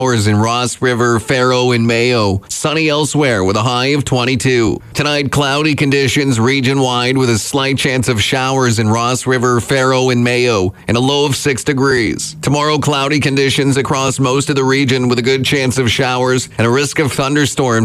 in Ross River, Faro, and Mayo. Sunny elsewhere with a high of 22. Tonight, cloudy conditions region-wide with a slight chance of showers in Ross River, Faro, and Mayo, and a low of 6 degrees. Tomorrow, cloudy conditions across most of the region with a good chance of showers and a risk of thunderstorms